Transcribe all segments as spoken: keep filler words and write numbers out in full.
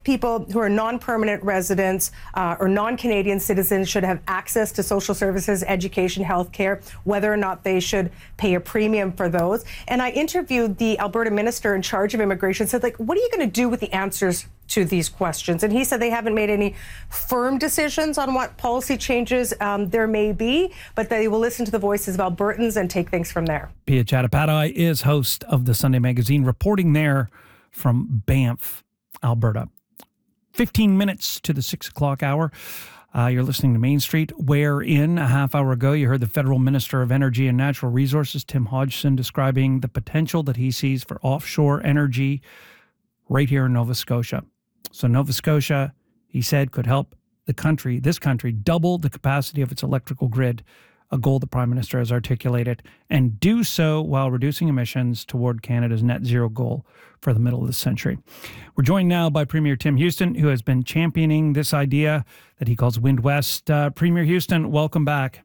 People who are non-permanent residents uh, or non-Canadian citizens should have access to social services, education, healthcare, whether or not they should pay a premium for those. And I interviewed the Alberta minister in charge of immigration, said, like, what are you going to do with the answers to these questions? And he said they haven't made any firm decisions on what policy changes um, there may be, but they will listen to the voices of Albertans and take things from there. Pia Chattopadhyay is host of the Sunday Magazine, reporting there from Banff, Alberta. fifteen minutes to the six o'clock hour. Uh, you're listening to Main Street, wherein a half hour ago you heard the Federal Minister of Energy and Natural Resources, Tim Hodgson, describing the potential that he sees for offshore energy right here in Nova Scotia. So Nova Scotia, he said, could help the country, this country, double the capacity of its electrical grid, a goal the Prime Minister has articulated, and do so while reducing emissions toward Canada's net zero goal for the middle of the century. We're joined now by Premier Tim Houston, who has been championing this idea that he calls Wind West. Uh, Premier Houston, welcome back.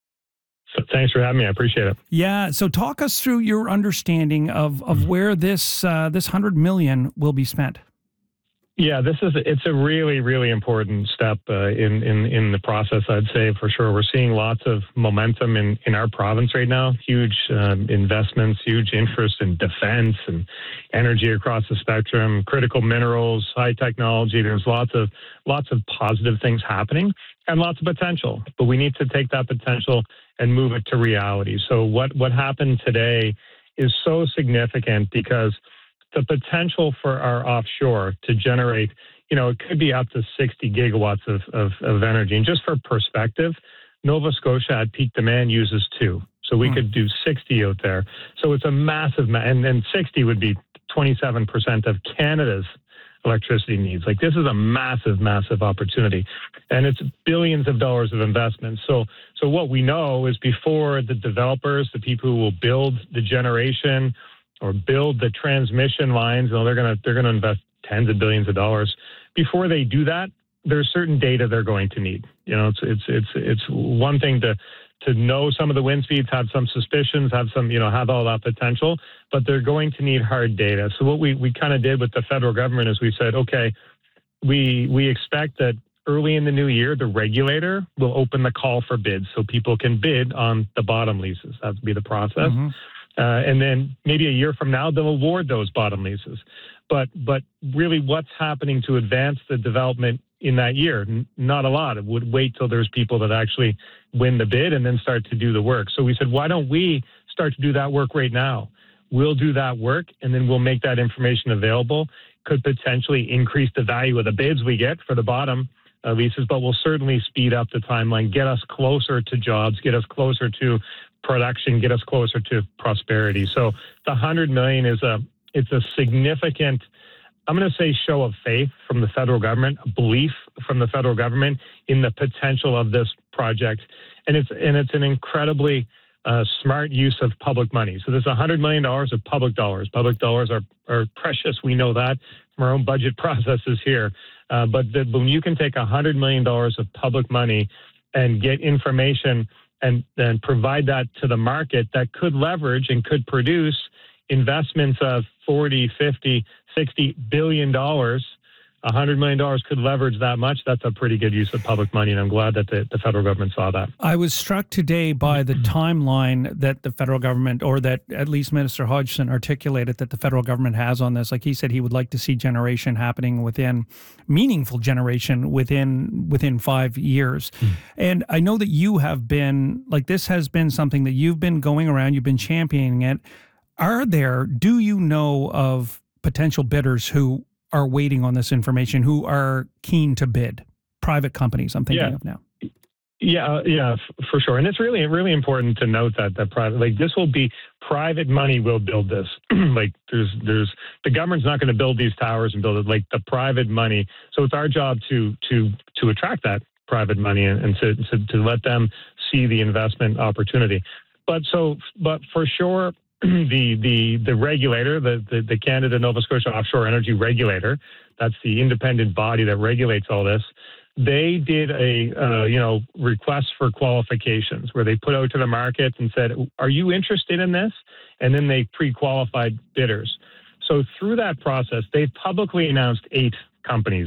So thanks for having me. I appreciate it. Yeah. So talk us through your understanding of, of mm-hmm. where this uh, this one hundred million dollars will be spent. Yeah, this is it's a really, really important step uh, in, in, in the process, I'd say, for sure. We're seeing lots of momentum in, in our province right now, huge um, investments, huge interest in defense and energy across the spectrum, critical minerals, high technology. There's lots of lots of positive things happening and lots of potential, but we need to take that potential and move it to reality. So what, what happened today is so significant because the potential for our offshore to generate, you know, it could be up to sixty gigawatts of, of, of energy. And just for perspective, Nova Scotia at peak demand uses two. So we hmm. could do sixty out there. So it's a massive, ma- and then sixty would be twenty-seven percent of Canada's electricity needs. Like, this is a massive, massive opportunity. And it's billions of dollars of investment. So, so what we know is before the developers, the people who will build the generation or build the transmission lines, you know, they're going to they're going to invest tens of billions of dollars. Before they do that, there's certain data they're going to need. You know, it's it's it's it's one thing to to know some of the wind speeds, have some suspicions, have some, you know, have all that potential, but they're going to need hard data. So what we we kind of did with the federal government is we said, okay, we we expect that early in the new year, the regulator will open the call for bids so people can bid on the bottom leases. That would be the process. Mm-hmm. Uh, and then maybe a year from now, they'll award those bottom leases. But but really what's happening to advance the development in that year? N- not a lot. It would wait till there's people that actually win the bid and then start to do the work. So we said, why don't we start to do that work right now? We'll do that work, and then we'll make that information available. Could potentially increase the value of the bids we get for the bottom uh, leases, but will certainly speed up the timeline, get us closer to jobs, get us closer to production, get us closer to prosperity. So the one hundred million is a it's a significant, I'm going to say, show of faith from the federal government, a belief from the federal government in the potential of this project, and it's and it's an incredibly uh, smart use of public money. So there's one hundred million dollars of public dollars. Public dollars are are precious. We know that from our own budget processes here. Uh, but the, when you can take one hundred million dollars of public money and get information and then provide that to the market that could leverage and could produce investments of forty, fifty, sixty billion dollars, one hundred million dollars could leverage that much. That's a pretty good use of public money, and I'm glad that the, the federal government saw that. I was struck today by the timeline that the federal government, or that at least Minister Hodgson articulated, that the federal government has on this. Like he said, he would like to see generation happening within, meaningful generation within within five years. Mm. And I know that you have been, like this has been something that you've been going around, you've been championing it. Are there, do you know of potential bidders who are waiting on this information, who are keen to bid? Private companies, I'm thinking yeah. of now. Yeah, uh, yeah, f- for sure. And it's really, really important to note that that private, like this will be private money will build this. Like there's, there's the government's not going to build these towers and build it. Like the private money. So it's our job to to to attract that private money and, and to, to to let them see the investment opportunity. But so, but for sure. the the the regulator, the, the the Canada Nova Scotia Offshore Energy Regulator, that's the independent body that regulates all this. They did a uh, you know request for qualifications where they put out to the market and said, "Are you interested in this?" And then they pre-qualified bidders. So through that process, they've publicly announced eight companies.